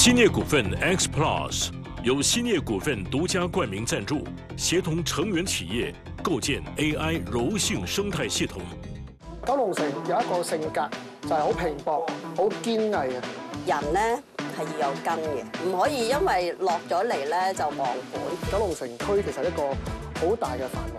兴业股份 X Plus 由兴业股份獨家冠名贊助，協同成員企業構建 AI 柔性生態系統。 九龍城有一個性格就係好拼搏、好堅毅嘅。 人咧係要有根嘅，唔可以因為落咗嚟咧就忘本。 九龍城區其實一個好大嘅範圍。